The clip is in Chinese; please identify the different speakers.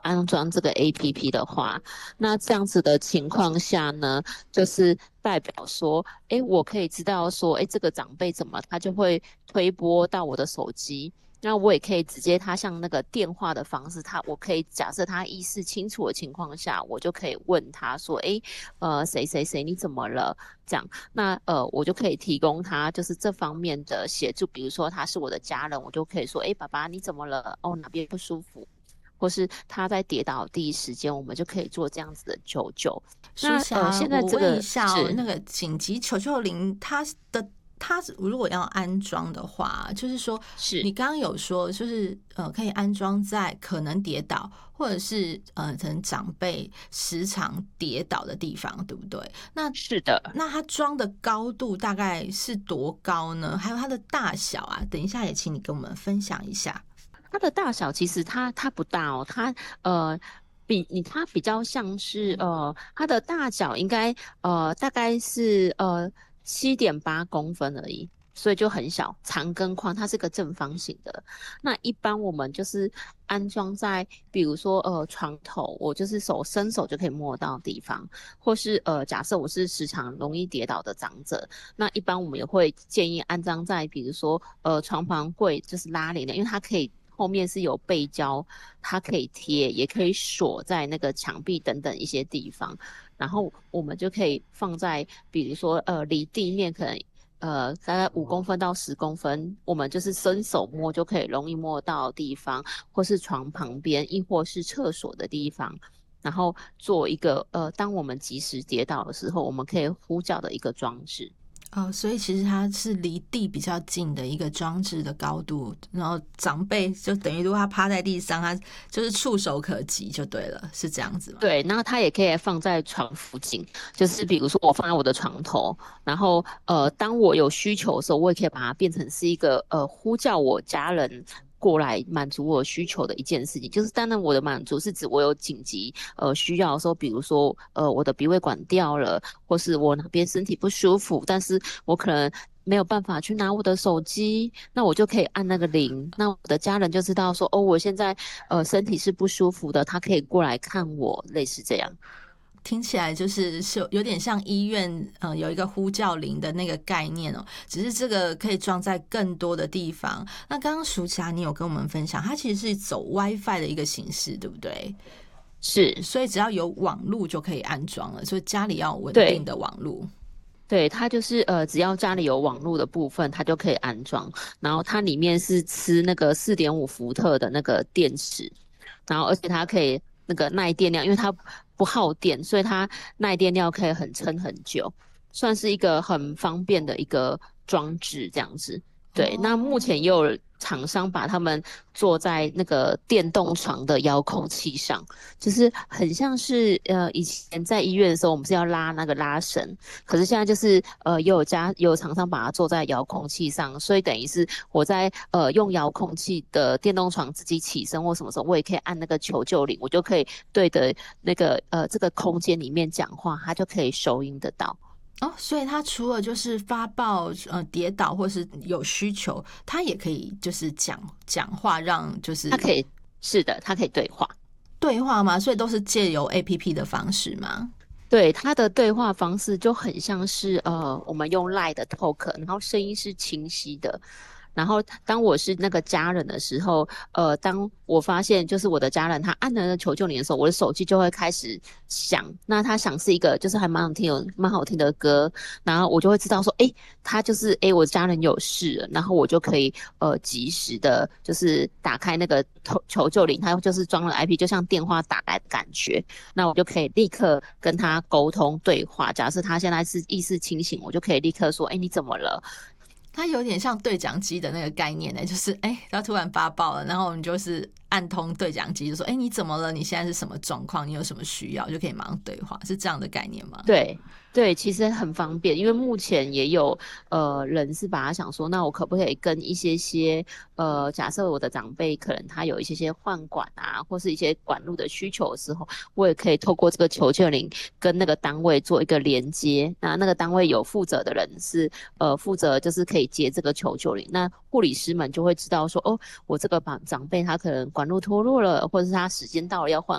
Speaker 1: 安装这个 APP 的话，那这样子的情况下呢，就是代表说，我可以知道说，这个长辈怎么，他就会推播到我的手机。那我也可以直接，他像那个电话的方式，我可以假设他意识清楚的情况下，我就可以问他说，谁谁谁你怎么了？这样，那我就可以提供他就是这方面的协助，比如说他是我的家人，我就可以说，爸爸你怎么了？哦，哪边不舒服？或是他在跌倒的第一时间，我们就可以做这样子的求救。那
Speaker 2: 舒霞，
Speaker 1: 现在
Speaker 2: 我问一
Speaker 1: 这个
Speaker 2: 下哦，那
Speaker 1: 是
Speaker 2: 个紧急求救铃，它如果要安装的话，就是说
Speaker 1: 是
Speaker 2: 你刚刚有说，就是可以安装在可能跌倒，或者是可能长辈时常跌倒的地方，对不对？那
Speaker 1: 是的，
Speaker 2: 那它装的高度大概是多高呢？还有它的大小啊，等一下也请你跟我们分享一下。
Speaker 1: 它的大小其实它不大哦，呃它比较像是它的大小应该大概是7.8公分而已，所以就很小，长跟宽它是个正方形的。那一般我们就是安装在比如说床头，我就是伸手就可以摸到的地方，或是假设我是时常容易跌倒的长者，那一般我们也会建议安装在比如说床旁柜，就是拉帘的，因为它可以后面是有背胶，它可以贴，也可以锁在那个墙壁等等一些地方。然后我们就可以放在比如说离地面可能大概5公分到10公分，我们就是伸手摸就可以容易摸到的地方，或是床旁边，亦或是厕所的地方。然后做一个当我们及时跌倒的时候，我们可以呼叫的一个装置。
Speaker 2: 哦，所以其实它是离地比较近的一个装置的高度，然后长辈就等于如果他趴在地上，他就是触手可及就对了，是这样子吗？
Speaker 1: 对，然后它也可以放在床附近，就是比如说我放在我的床头，然后当我有需求的时候，我也可以把它变成是一个呼叫我家人过来满足我需求的一件事情。就是当然我的满足是指我有紧急需要的时候，比如说我的鼻胃管掉了，或是我哪边身体不舒服，但是我可能没有办法去拿我的手机，那我就可以按那个铃，那我的家人就知道说，哦，我现在身体是不舒服的，他可以过来看我，类似这样。
Speaker 2: 听起来是有点像医院有一个呼叫铃的那个概念哦，只是这个可以装在更多的地方。那刚刚淑霞你有跟我们分享，它其实是走 WiFi 的一个形式，对不对？
Speaker 1: 是，
Speaker 2: 所以只要有网路就可以安装了，所以家里要有稳定
Speaker 1: 对。
Speaker 2: 的网路。
Speaker 1: 对，它就是只要家里有网络的部分，它就可以安装。然后它里面是吃那个4.5伏特的那个电池，然后而且它可以那个耐电量，因为它不耗电，所以它耐电量可以撑很久，算是一个很方便的一个装置这样子。对，那目
Speaker 2: 哦，
Speaker 1: 前也有厂商把它们做在那个电动床的遥控器上，就是很像是以前在医院的时候，我们是要拉那个拉绳，可是现在就是也有厂商把它做在遥控器上，所以等于是我在用遥控器的电动床自己起身或什么时候，我也可以按那个求救铃，我就可以对着那个这个空间里面讲话，它就可以收音得到。
Speaker 2: 哦，所以他除了就是发报跌倒或是有需求，他也可以就是讲话，让就是
Speaker 1: 它可以是的，它可以对话。
Speaker 2: 对话吗？所以都是借由 APP 的方式吗？
Speaker 1: 对，他的对话方式就很像是我们用 Line 的 talk，然后声音是清晰的。然后当我是那个家人的时候，当我发现就是我的家人他按了那求救铃的时候，我的手机就会开始响。那他响是一个就是还蛮好听的歌，然后我就会知道说，诶，他就是我家人有事了，然后我就可以及时的，就是打开那个求救铃，它就是装了 IP，就像电话打来的感觉。那我就可以立刻跟他沟通对话。假设他现在是意识清醒，我就可以立刻说：“哎，你怎么了？”
Speaker 2: 它有点像对讲机的那个概念呢，就是它突然发报了，然后你就是按通对讲机，就说你怎么了？你现在是什么状况？你有什么需要？就可以马上对话，是这样的概念吗？
Speaker 1: 对对，其实很方便，因为目前也有人是把他想说，那我可不可以跟一些假设我的长辈可能他有一些换管啊，或是一些管路的需求的时候，我也可以透过这个求救铃跟那个单位做一个连接。那个单位有负责的人是负责就是可以接这个求救铃，那护理师们就会知道说，哦，我这个长辈他可能管路脱落了，或者是他时间到了要换。